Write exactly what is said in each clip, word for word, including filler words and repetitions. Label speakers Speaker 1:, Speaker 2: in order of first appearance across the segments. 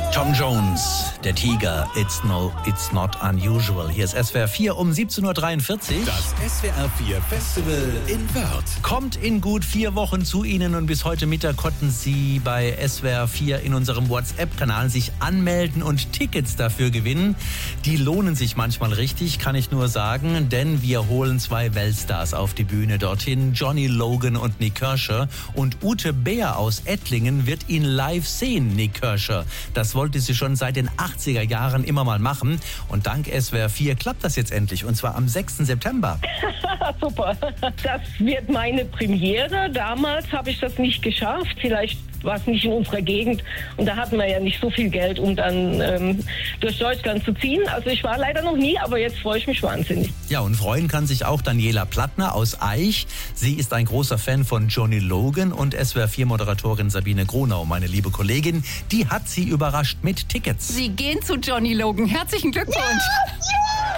Speaker 1: Tom Jones, der Tiger, it's no, it's not unusual. Hier ist S W R vier um siebzehn Uhr dreiundvierzig.
Speaker 2: Das S W R vier Festival in Wörth
Speaker 1: Kommt in gut vier Wochen zu Ihnen und bis heute Mittag konnten Sie bei S W R vier in unserem WhatsApp-Kanal sich anmelden und Tickets dafür gewinnen. Die lohnen sich manchmal richtig, kann ich nur sagen, denn wir holen zwei Weltstars auf die Bühne dorthin. Johnny Logan und Nik Kershaw. Und Ute Beer aus Ettlingen wird ihn live sehen, Nik Kershaw. Das wollte sie schon seit den achtziger Jahren immer mal machen. Und dank S W R vier klappt das jetzt endlich. Und zwar am sechsten September.
Speaker 3: Super. Das wird meine Premiere. Damals habe ich das nicht geschafft. Vielleicht war es nicht in unserer Gegend. Und da hatten wir ja nicht so viel Geld, um dann ähm, durch Deutschland zu ziehen. Also ich war leider noch nie, aber jetzt freue ich mich wahnsinnig.
Speaker 1: Ja, und freuen kann sich auch Daniela Plattner aus Aich. Sie ist ein großer Fan von Johnny Logan und S W R vier Moderatorin Sabine Gronau, meine liebe Kollegin, die hat sie überrascht mit Tickets.
Speaker 4: Sie gehen zu Johnny Logan. Herzlichen Glückwunsch.
Speaker 5: Ja, ja.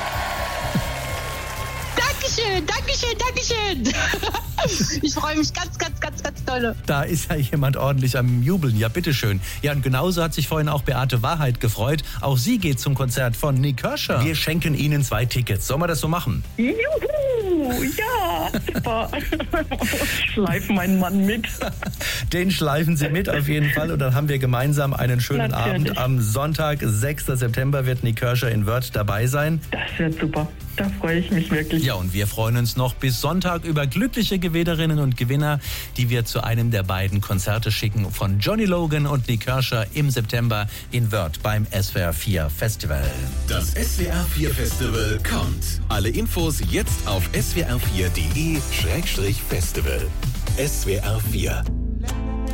Speaker 5: Dankeschön, Dankeschön, Dankeschön. Ich freue mich ganz, ganz, ganz, ganz doll.
Speaker 1: Da ist ja jemand ordentlich am Jubeln. Ja, bitteschön. Ja, und genauso hat sich vorhin auch Beate Wahrheit gefreut. Auch sie geht zum Konzert von Nik Kershaw. Wir schenken Ihnen zwei Tickets. Sollen wir das so machen?
Speaker 3: Juhu, ja, super. Schleif meinen Mann mit.
Speaker 1: Den schleifen Sie mit auf jeden Fall und dann haben wir gemeinsam einen schönen
Speaker 3: Natürlich.
Speaker 1: Abend. Am Sonntag, sechsten September, wird Nik Kershaw in Wörth dabei sein.
Speaker 3: Das wird super. Da freue ich mich wirklich.
Speaker 1: Ja, und wir freuen uns noch bis Sonntag über glückliche Gewinnerinnen und Gewinner, die wir zu einem der beiden Konzerte schicken von Johnny Logan und Nik Kershaw im September in Wörth beim S W R vier Festival.
Speaker 2: Das S W R vier Festival kommt. Alle Infos jetzt auf s w r vier punkt d e Schrägstrich Festival. S W R vier